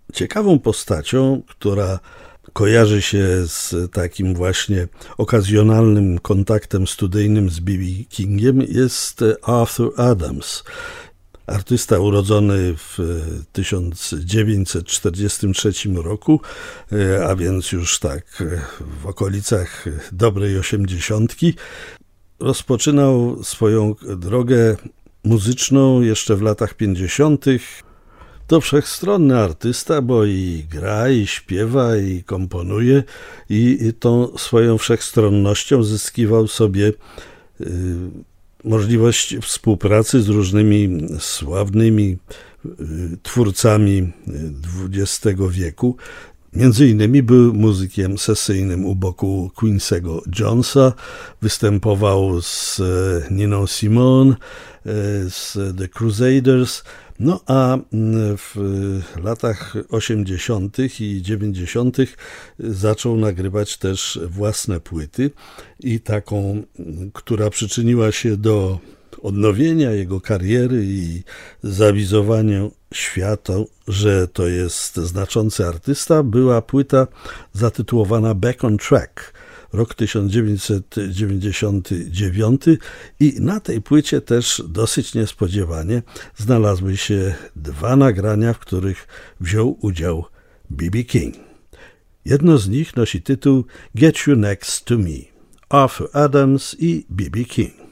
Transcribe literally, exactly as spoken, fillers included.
Ciekawą postacią, która kojarzy się z takim właśnie okazjonalnym kontaktem studyjnym z B B Kingiem, jest Arthur Adams. Artysta urodzony w tysiąc dziewięćset czterdziestym trzecim roku, a więc już tak w okolicach dobrej osiemdziesiątki, rozpoczynał swoją drogę muzyczną jeszcze w latach pięćdziesiątych. To wszechstronny artysta, bo i gra, i śpiewa, i komponuje, i tą swoją wszechstronnością zyskiwał sobie możliwość współpracy z różnymi sławnymi twórcami dwudziestego wieku. Między innymi był muzykiem sesyjnym u boku Quincy'ego Jonesa, występował z Niną Simone, z The Crusaders. No a w latach osiemdziesiątych i dziewięćdziesiątych zaczął nagrywać też własne płyty i taką, która przyczyniła się do odnowienia jego kariery i zawizowania światu, że to jest znaczący artysta, była płyta zatytułowana Back on Track, rok tysiąc dziewięćset dziewięćdziesiąty dziewiąty, i na tej płycie też dosyć niespodziewanie znalazły się dwa nagrania, w których wziął udział B B King. Jedno z nich nosi tytuł Get You Next to Me, Arthur Adams i B B King.